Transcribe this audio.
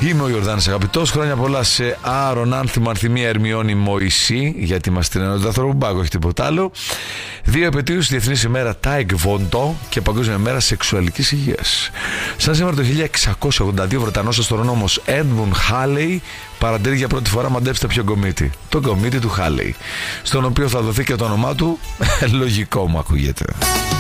Είμαι ο Ιορδάνης Αγαπητός. Χρόνια πολλά σε Άρον, Άνθιμο, Ανθυμία, Ερμιόνη, Μωυσή. Γιατί μας την εννοεί το ανθρωπουμπάκο, όχι τίποτα άλλο. 2 επετείους, Διεθνής ημέρα Τάικβόντο και Παγκόσμια μέρα Σεξουαλικής Υγείας. Σαν σήμερα το 1682, ο Βρετανός αστρονόμος Έντμουντ Χάλεϊ παρατηρεί για πρώτη φορά, μαντέψτε ποιο κομίτι. Το κομίτι του Χάλεϊ, στον οποίο θα δοθεί και το όνομά του. Λογικό μου ακούγεται.